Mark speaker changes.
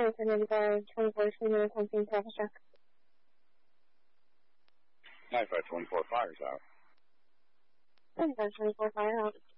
Speaker 1: 95 24 Senior Company Traffic Check.
Speaker 2: 9524 Fires Out.
Speaker 1: 9524 Fire Out.